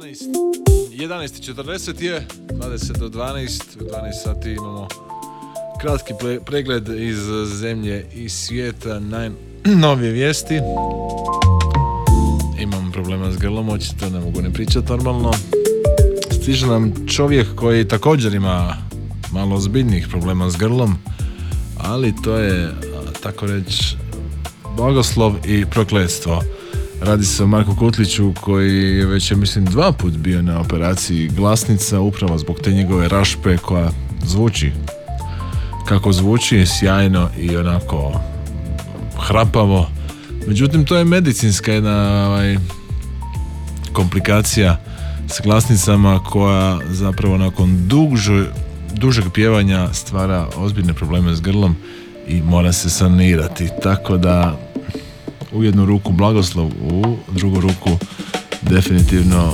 11:40 je, 20 do 12, u 12 sati imamo kratki pregled iz zemlje i svijeta, najnovije vijesti. Imam problema s grlom, očito ne mogu ne pričati normalno. Stiže nam čovjek koji također ima malo ozbiljnih problema s grlom, ali to je, tako reći, blagoslov i prokletstvo. Radi se o Marku Kutliću koji je već, mislim, 2 put bio na operaciji glasnica upravo zbog te njegove rašpe koja zvuči kako zvuči, sjajno i onako hrapavo. Međutim, to je medicinska jedna komplikacija s glasnicama koja zapravo nakon dužeg pjevanja stvara ozbiljne probleme s grlom i mora se sanirati. Tako da u jednu ruku blagoslov, u drugu ruku definitivno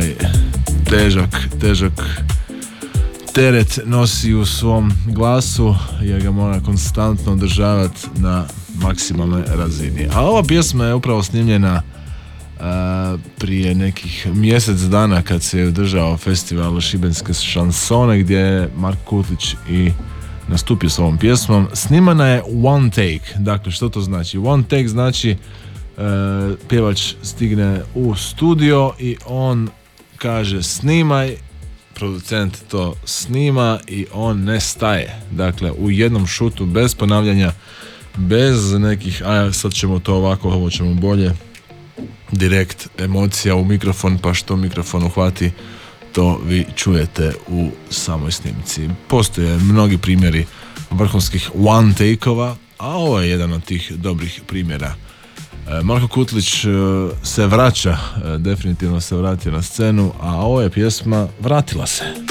težak teret nosi u svom glasu jer ga mora konstantno održavati na maksimalnoj razini. A ova pjesma je upravo snimljena prije nekih mjesec dana kad se je održao festival Šibenske šansone gdje je Mark Kutlić i nastupio s ovom pjesmom. Snimana je one take. Dakle, što to znači? One take znači pjevač stigne u studio i on kaže snimaj, producent to snima i on ne staje. Dakle, u jednom šutu, bez ponavljanja, bez nekih sad ćemo to ovako, ovo ćemo bolje, direkt emocija u mikrofon, pa što mikrofon uhvati, to vi čujete u samoj snimci. Postoje mnogi primjeri vrhunskih one take-ova, a ovo je jedan od tih dobrih primjera. Marko Kutlić se vraća, definitivno se vratio na scenu, a ovo je pjesma Vratila se.